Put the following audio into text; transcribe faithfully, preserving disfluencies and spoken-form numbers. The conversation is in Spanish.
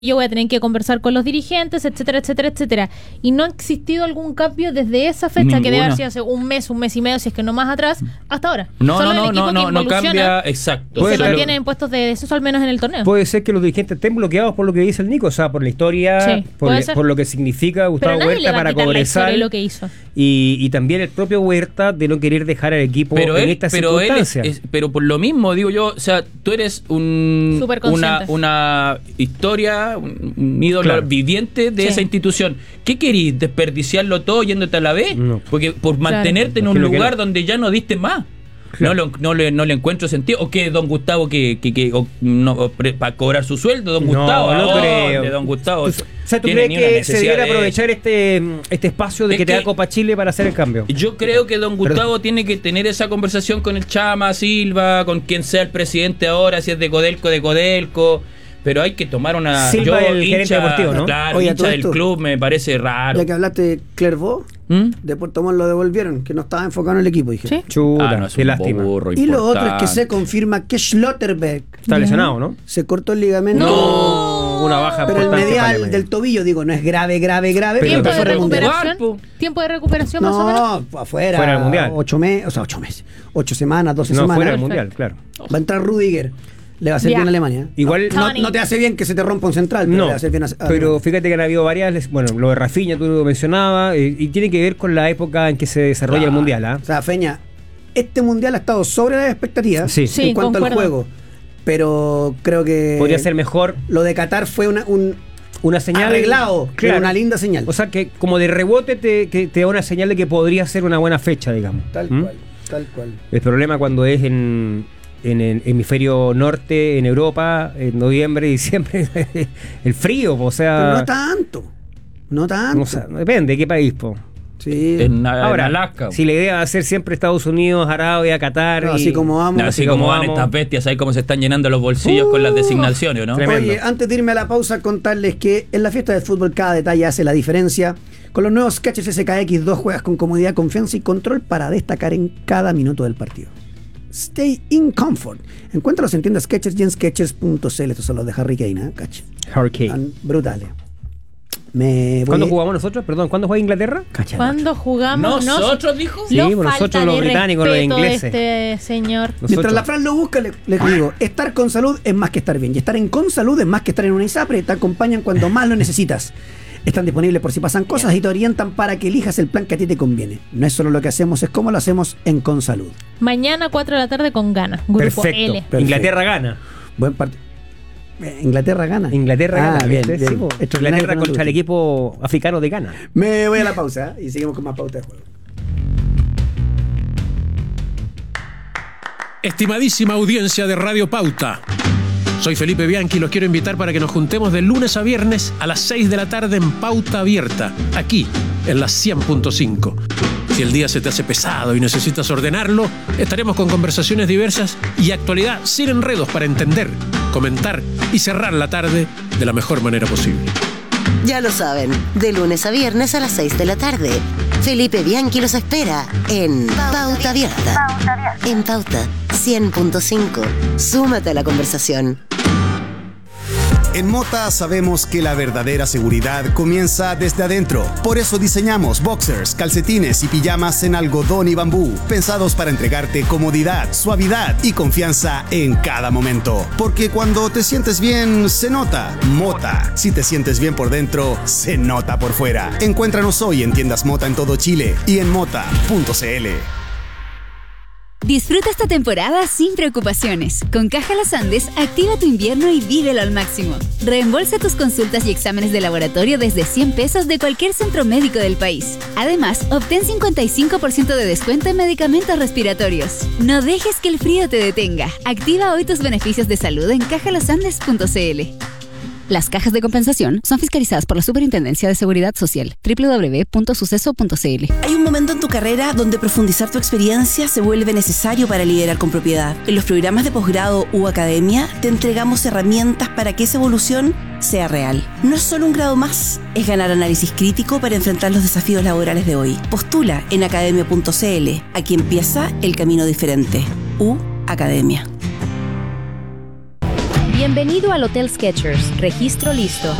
yo voy a tener que conversar con los dirigentes, etcétera, etcétera, etcétera. Y no ha existido algún cambio desde esa fecha, Ninguna. que debe haber sido hace un mes, un mes y medio, si es que no más atrás, hasta ahora. No, Solo no, el no, no, no cambia, y exacto. se mantiene en puestos de descenso, al menos en el torneo. Puede ser que los dirigentes estén bloqueados por lo que dice el Nico, o sea, por la historia, sí, por, le, por lo que significa Gustavo Huerta para Cobresal. Lo que hizo. Y, y también el propio Huerta de no querer dejar al equipo pero en él, esta pero circunstancia. Él es, es, pero por lo mismo, digo yo, o sea, tú eres un una, una historia, un, un ídolo claro. viviente de sí. esa institución. ¿Qué querís? ¿Desperdiciarlo todo yéndote a la B? No. Porque por claro. mantenerte en un Imagino lugar no. donde ya no diste más. Claro. No, lo, no, le, no le encuentro sentido. ¿O qué, don Gustavo, que, que, que o, no, pre, para cobrar su sueldo, don Gustavo? No, no creo. De don Gustavo. O sea, ¿tú crees que se debiera aprovechar de... este, este espacio de es que te da Copa Chile para hacer el cambio? Yo creo que don Gustavo Perdón. tiene que tener esa conversación con el Chama, Silva, con quien sea el presidente ahora, si es de Codelco, de Codelco. Pero hay que tomar una... Silva, yo, el hincha, gerente deportivo, ¿no? Claro, Oye, hincha del club me parece raro. Ya que hablaste de Clervaux, ¿Mm? de Puerto Montt lo devolvieron, que no estaba enfocado en el equipo, dije. ¿Sí? Chuta, ah, no, qué lástima. Y lo otro es que se confirma que Schlotterbeck está lesionado, ¿no? Se cortó el ligamento. No, una baja pero el medial del tobillo, digo, no es grave, grave, grave. ¿Tiempo pero de recuperación? ¿Tiempo de recuperación más no, o menos? No, afuera. Fuera del mundial. Ocho meses, o sea, ocho meses. Ocho semanas, doce no, semanas. Fuera del mundial, claro. Va a entrar Rudiger. Le va a hacer yeah. bien a Alemania. Igual no, no te hace bien que se te rompa un central, pero no, le va a hacer bien a, a pero fíjate que han habido varias, bueno, lo de Rafinha tú lo mencionabas, y, y tiene que ver con la época en que se desarrolla ah, el mundial, ¿ah? ¿eh? O sea, Feña, este mundial ha estado sobre las expectativas sí. en sí, cuanto concuerdo. al juego. Pero creo que podría ser mejor. Lo de Qatar fue una un una señal arreglado, claro. una linda señal. O sea que como de rebote te, que te da una señal de que podría ser una buena fecha, digamos. Tal ¿Mm? cual, tal cual. El problema cuando es en en el hemisferio norte, en Europa, en noviembre, diciembre, el frío, o sea... Pero no tanto, no tanto. O sea, depende de qué país, po. Sí. En, Ahora, en Alaska. Si la idea va a ser siempre Estados Unidos, Arabia, Qatar... No, y... así como vamos. No, así, así como, como van vamos. Estas bestias, ahí cómo se están llenando los bolsillos uh, con las designaciones, ¿no? Tremendo. Oye, antes de irme a la pausa, contarles que en la fiesta de fútbol cada detalle hace la diferencia. Con los nuevos Skechers S K X dos juegas con comodidad, confianza y control para destacar en cada minuto del partido. Stay in comfort. Encuéntralos en tiendas Skechers y en skechers punto c l. Estos son los de Harry Kane, ¿eh? Cacha. Harry Kane. Están brutales. Me ¿Cuándo jugamos nosotros? Perdón, ¿cuándo juega Inglaterra? Cacha. ¿Cuándo jugamos? ¿Nosotros, dijo? Sí, Lo nosotros los británicos, los ingleses. Este señor. Nosotros. Mientras la Fran lo busca, les le digo, estar con salud es más que estar bien. Y estar en con salud es más que estar en una ISAPRE. Te acompañan cuando más lo necesitas. Están disponibles por si pasan cosas y te orientan para que elijas el plan que a ti te conviene. No es solo lo que hacemos, es cómo lo hacemos en Consalud. Mañana cuatro de la tarde con Gana. Grupo Perfecto. L. Perfecto. Inglaterra gana. Buen partido. Inglaterra gana. Inglaterra ah, gana. Bien, bien. Sí, Inglaterra contra el equipo africano de Ghana. Me voy a la pausa y seguimos con más pauta de juego. Estimadísima audiencia de Radio Pauta. Soy Felipe Bianchi y los quiero invitar para que nos juntemos de lunes a viernes a las seis de la tarde en Pauta Abierta, aquí, en la cien punto cinco. Si el día se te hace pesado y necesitas ordenarlo, estaremos con conversaciones diversas y actualidad sin enredos para entender, comentar y cerrar la tarde de la mejor manera posible. Ya lo saben, de lunes a viernes a las seis de la tarde. Felipe Bianchi los espera en Pauta Abierta. En Pauta cien punto cinco. Súmate a la conversación. En Mota sabemos que la verdadera seguridad comienza desde adentro. Por eso diseñamos boxers, calcetines y pijamas en algodón y bambú, pensados para entregarte comodidad, suavidad y confianza en cada momento. Porque cuando te sientes bien, se nota. Mota. Si te sientes bien por dentro, se nota por fuera. Encuéntranos hoy en tiendas Mota en todo Chile y en mota punto c l. Disfruta esta temporada sin preocupaciones. Con Caja Los Andes, activa tu invierno y vívelo al máximo. Reembolsa tus consultas y exámenes de laboratorio desde cien pesos de cualquier centro médico del país. Además, obtén cincuenta y cinco por ciento de descuento en medicamentos respiratorios. No dejes que el frío te detenga. Activa hoy tus beneficios de salud en caja los andes punto c l. Las cajas de compensación son fiscalizadas por la Superintendencia de Seguridad Social. doble u doble u doble u punto suceso punto c l. Hay un momento en tu carrera donde profundizar tu experiencia se vuelve necesario para liderar con propiedad. En los programas de posgrado u academia te entregamos herramientas para que esa evolución sea real. No es solo un grado más, es ganar análisis crítico para enfrentar los desafíos laborales de hoy. Postula en academia punto c l. Aquí empieza el camino diferente. U Academia. Bienvenido al Hotel Skechers. Registro listo.